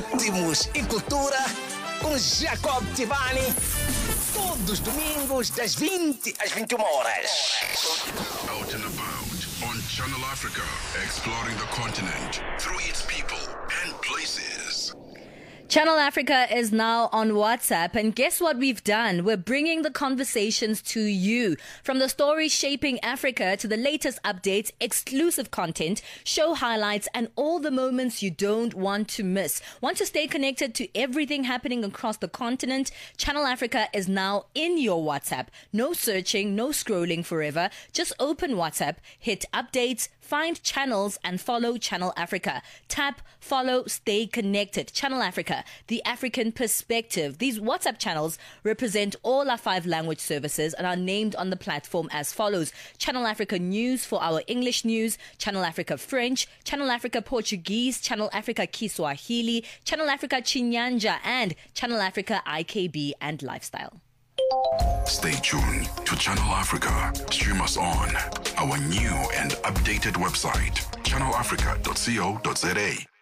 Ritmos e Cultura com Jacob Tivani. Todos os domingos, das 20 às 21 horas. Out and about on Channel Africa, exploring the continent through its people and places. Channel Africa is now on WhatsApp, and guess what we've done? We're bringing the conversations to you. From the stories shaping Africa to the latest updates, exclusive content, show highlights, and all the moments you don't want to miss. Want to stay connected to everything happening across the continent? Channel Africa is now in your WhatsApp. No searching, no scrolling forever. Just open WhatsApp, hit updates, find channels and follow Channel Africa. Tap, follow, stay connected. Channel Africa, the African perspective. These WhatsApp channels represent all our 5 language services and are named on the platform as follows: Channel Africa News for our English news, Channel Africa French, Channel Africa Portuguese, Channel Africa Kiswahili, Channel Africa Chinyanja, and Channel Africa IKB and Lifestyle. Stay tuned to Channel Africa. Stream us on our new and updated website, channelafrica.co.za.